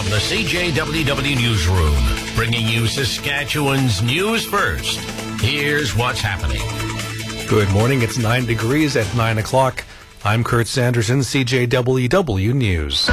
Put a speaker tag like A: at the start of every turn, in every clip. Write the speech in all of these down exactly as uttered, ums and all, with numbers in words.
A: from the C J W W Newsroom, bringing you Saskatchewan's news first. Here's what's happening.
B: Good morning. It's nine degrees at nine o'clock. I'm Kurt Sanderson, C J W W News.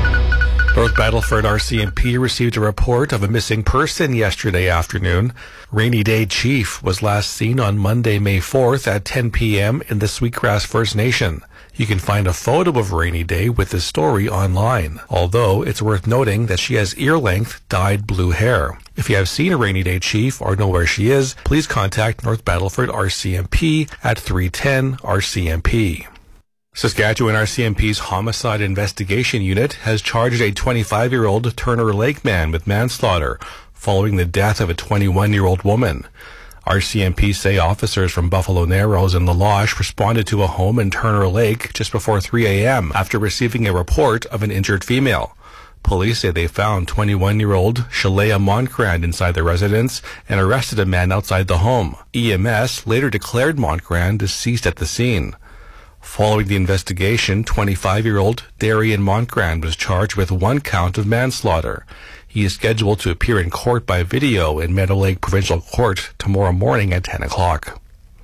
B: North Battleford R C M P received a report of a missing person yesterday afternoon. Rainy Day Chief was last seen on Monday, May fourth at ten p.m. in the Sweetgrass First Nation. You can find a photo of Rainy Day with this story online, although it's worth noting that she has ear-length dyed blue hair. If you have seen a Rainy Day Chief or know where she is, please contact North Battleford R C M P at three ten R C M P. Saskatchewan R C M P's Homicide Investigation Unit has charged a twenty-five-year-old Turner Lake man with manslaughter following the death of a twenty-one-year-old woman. R C M P say officers from Buffalo Narrows and La Loche responded to a home in Turner Lake just before three a.m. after receiving a report of an injured female. Police say they found twenty-one-year-old Shalea Montgrand inside the residence and arrested a man outside the home. E M S later declared Montgrand deceased at the scene. Following the investigation, twenty-five-year-old Darian Montgrand was charged with one count of manslaughter. He is scheduled to appear in court by video in Meadow Lake Provincial Court tomorrow morning at ten o'clock.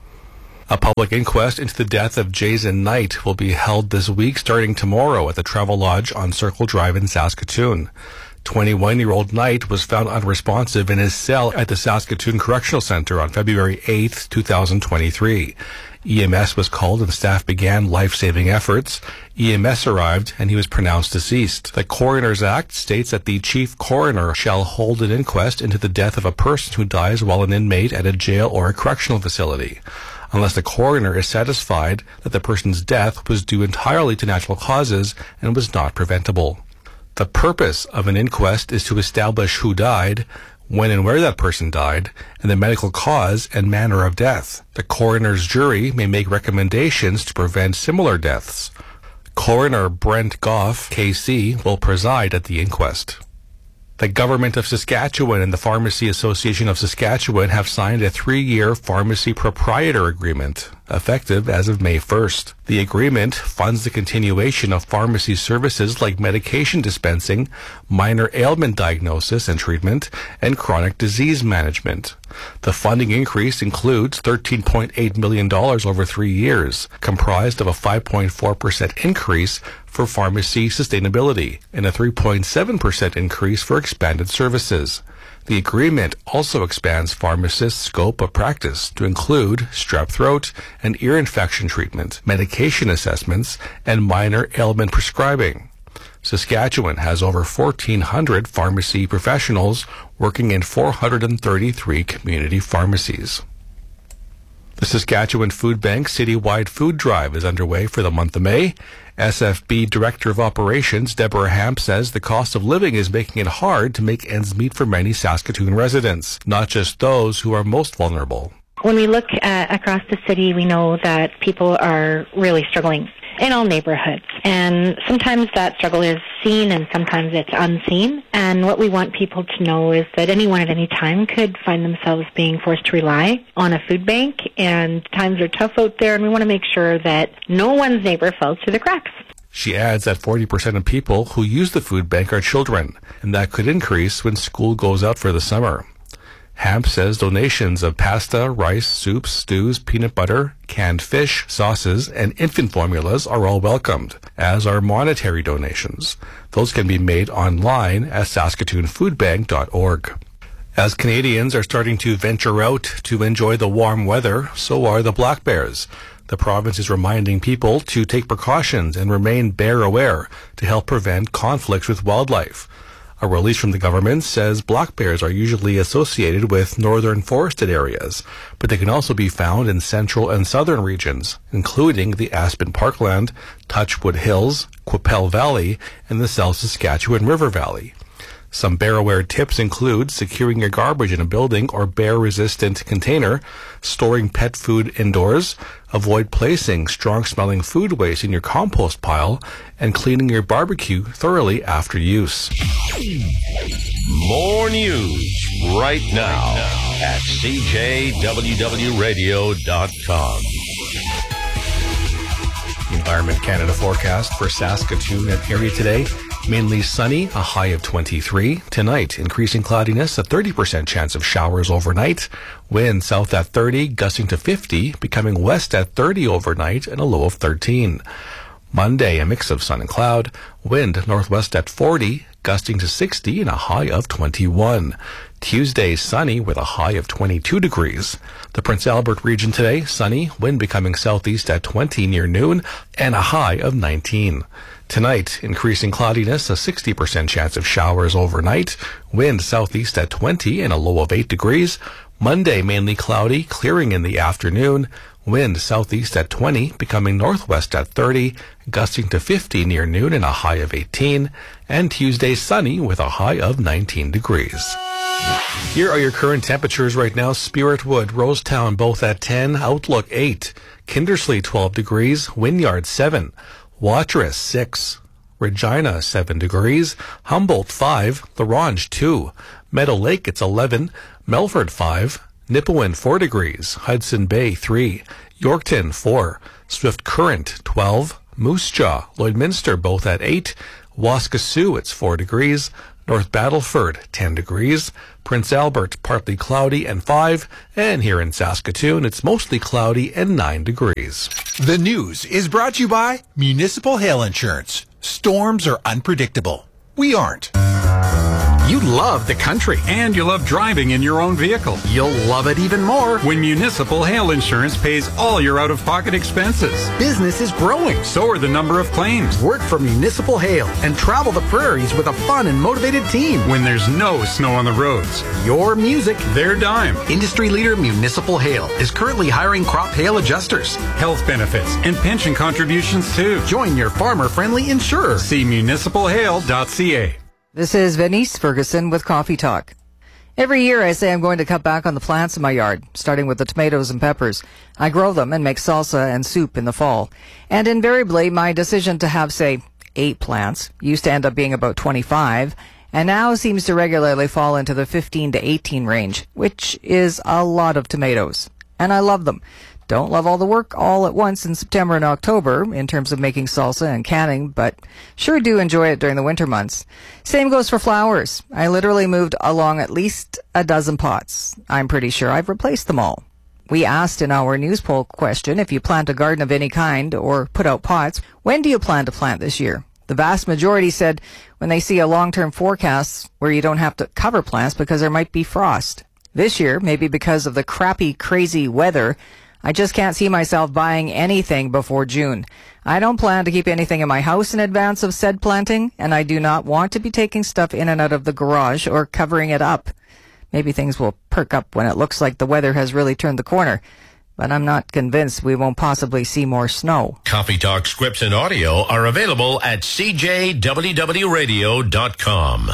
B: A public inquest into the death of Jason Knight will be held this week starting tomorrow at the Travel Lodge on Circle Drive in Saskatoon. twenty-one-year-old Knight was found unresponsive in his cell at the Saskatoon Correctional Centre on February eighth, twenty twenty-three. E M S was called and staff began life-saving efforts. E M S arrived and he was pronounced deceased. The Coroner's Act states that the chief coroner shall hold an inquest into the death of a person who dies while an inmate at a jail or a correctional facility, unless the coroner is satisfied that the person's death was due entirely to natural causes and was not preventable. The purpose of an inquest is to establish who died, when and where that person died, and the medical cause and manner of death. The coroner's jury may make recommendations to prevent similar deaths. Coroner Brent Goff, K C, will preside at the inquest. The Government of Saskatchewan and the Pharmacy Association of Saskatchewan have signed a three-year pharmacy proprietor agreement, effective as of May first. The agreement funds the continuation of pharmacy services like medication dispensing, minor ailment diagnosis and treatment, and chronic disease management. The funding increase includes thirteen point eight million dollars over three years, comprised of a five point four percent increase for pharmacy sustainability and a three point seven percent increase for expanded services. The agreement also expands pharmacists' scope of practice to include strep throat and ear infection treatment, medication assessments, and minor ailment prescribing. Saskatchewan has over fourteen hundred pharmacy professionals working in four hundred thirty-three community pharmacies. The Saskatchewan Food Bank citywide food drive is underway for the month of May. S F B Director of Operations Deborah Hamp says the cost of living is making it hard to make ends meet for many Saskatoon residents, not just those who are most vulnerable.
C: When we look at, across the city, we know that people are really struggling in all neighborhoods. And sometimes that struggle is seen and sometimes it's unseen. And what we want people to know is that anyone at any time could find themselves being forced to rely on a food bank. And times are tough out there, and we want to make sure that no one's neighbor falls through the cracks.
B: She adds that forty percent of people who use the food bank are children, and that could increase when school goes out for the summer. Hamp says donations of pasta, rice, soups, stews, peanut butter, canned fish, sauces, and infant formulas are all welcomed, as are monetary donations. Those can be made online at saskatoon food bank dot org. As Canadians are starting to venture out to enjoy the warm weather, so are the black bears. The province is reminding people to take precautions and remain bear aware to help prevent conflicts with wildlife. A release from the government says black bears are usually associated with northern forested areas, but they can also be found in central and southern regions, including the Aspen Parkland, Touchwood Hills, Qu'Appelle Valley, and the South Saskatchewan River Valley. Some bear-aware tips include securing your garbage in a building or bear-resistant container, storing pet food indoors, avoid placing strong-smelling food waste in your compost pile, and cleaning your barbecue thoroughly after use.
A: More news right now at C J W W radio dot com.
B: Environment Canada forecast for Saskatoon and area today. mainly sunny, a high of twenty-three. Tonight, increasing cloudiness, a thirty percent chance of showers overnight. Wind south at thirty, gusting to fifty, becoming west at thirty overnight, and a low of thirteen. Monday, a mix of sun and cloud. Wind northwest at forty, gusting to sixty, and a high of twenty-one. Tuesday, sunny with a high of twenty-two degrees. The Prince Albert region today, sunny, wind becoming southeast at twenty near noon, and a high of nineteen. Tonight, increasing cloudiness, a sixty percent chance of showers overnight. Wind southeast at twenty and a low of eight degrees. Monday, mainly cloudy, clearing in the afternoon. Wind southeast at twenty, becoming northwest at thirty, gusting to fifty near noon and a high of eighteen. And Tuesday, sunny with a high of nineteen degrees. Here are your current temperatures right now. Spiritwood, Rosetown, both at ten. Outlook, eight. Kindersley, twelve degrees. Wynyard, seven. Watrous, six. Regina, seven degrees. Humboldt, five. LaRange, two. Meadow Lake, it's eleven. Melford, five. Nipawin, four degrees. Hudson Bay, three. Yorkton, four. Swift Current, twelve. Moose Jaw, Lloydminster, both at eight. Waskesiu, it's four degrees. North Battleford, ten degrees. Prince Albert, partly cloudy and five. And here in Saskatoon, it's mostly cloudy and nine degrees.
D: The news is brought to you by Municipal Hail Insurance. Storms are unpredictable. We aren't.
E: You love the country.
F: And you love driving in your own vehicle.
E: You'll love it even more
F: when Municipal Hail Insurance pays all your out-of-pocket expenses.
E: Business is growing.
F: So are the number of claims.
E: Work for Municipal Hail and travel the prairies with a fun and motivated team.
F: When there's no snow on the roads.
E: Your music,
F: their dime.
E: Industry leader Municipal Hail is currently hiring crop hail adjusters.
F: Health benefits and pension contributions too.
E: Join your farmer-friendly insurer.
F: See municipal hail dot c a.
G: This is Venice Ferguson with Coffee Talk. Every year I say I'm going to cut back on the plants in my yard, starting with the tomatoes and peppers. I grow them and make salsa and soup in the fall. And invariably, my decision to have, say, eight plants used to end up being about twenty-five, and now seems to regularly fall into the fifteen to eighteen range, which is a lot of tomatoes. And I love them. Don't love all the work all at once in September and October in terms of making salsa and canning, but sure do enjoy it during the winter months. Same goes for flowers. I literally moved along at least a dozen pots. I'm pretty sure I've replaced them all. We asked in our news poll question if you plant a garden of any kind or put out pots, when do you plan to plant this year? The vast majority said when they see a long-term forecast where you don't have to cover plants because there might be frost. This year, maybe because of the crappy, crazy weather, I just can't see myself buying anything before June. I don't plan to keep anything in my house in advance of said planting, and I do not want to be taking stuff in and out of the garage or covering it up. Maybe things will perk up when it looks like the weather has really turned the corner, but I'm not convinced we won't possibly see more snow.
A: Coffee Talk scripts and audio are available at c j w w radio dot com.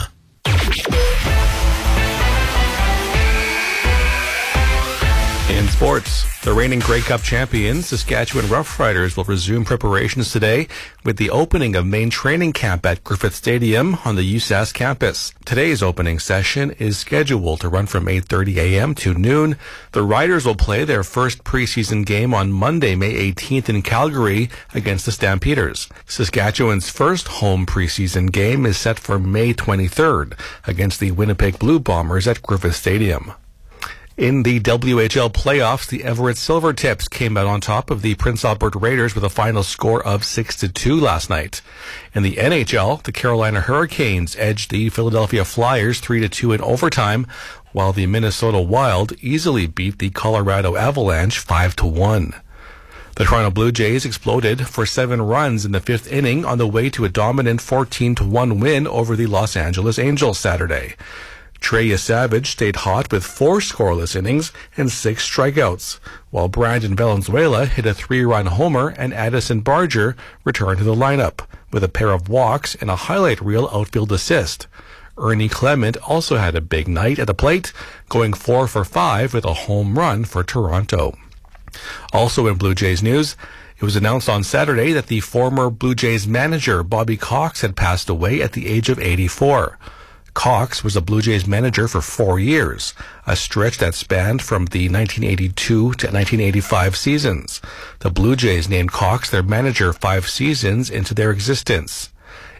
B: In sports, the reigning Grey Cup champions, Saskatchewan Roughriders, will resume preparations today with the opening of main training camp at Griffith Stadium on the U S A S campus. Today's opening session is scheduled to run from eight thirty a m to noon. The Riders will play their first preseason game on Monday, May eighteenth in Calgary against the Stampeders. Saskatchewan's first home preseason game is set for May twenty-third against the Winnipeg Blue Bombers at Griffith Stadium. In the W H L playoffs, the Everett Silvertips came out on top of the Prince Albert Raiders with a final score of six to two last night. In the N H L, the Carolina Hurricanes edged the Philadelphia Flyers three to two in overtime, while the Minnesota Wild easily beat the Colorado Avalanche five to one. The Toronto Blue Jays exploded for seven runs in the fifth inning on the way to a dominant fourteen to one win over the Los Angeles Angels Saturday. Trey Yesavage stayed hot with four scoreless innings and six strikeouts, while Brandon Valenzuela hit a three-run homer and Addison Barger returned to the lineup with a pair of walks and a highlight reel outfield assist. Ernie Clement also had a big night at the plate, going four for five with a home run for Toronto. Also in Blue Jays news, it was announced on Saturday that the former Blue Jays manager Bobby Cox had passed away at the age of eighty-four. Cox was a Blue Jays manager for four years, a stretch that spanned from the nineteen eighty-two to nineteen eighty-five seasons. The Blue Jays named Cox their manager five seasons into their existence.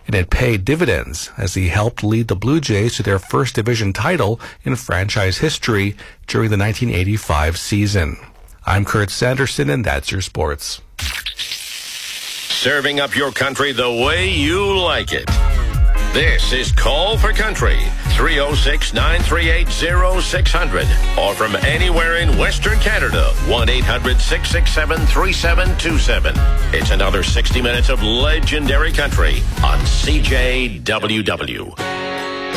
B: and it paid dividends as he helped lead the Blue Jays to their first division title in franchise history during the nineteen eighty-five season. I'm Kurt Sanderson, and that's your sports.
A: Serving up your country the way you like it. This is Call for Country, three oh six, nine three eight, oh six hundred, or from anywhere in Western Canada, one eight hundred, six six seven, three seven two seven. It's another sixty minutes of legendary country on C J W W.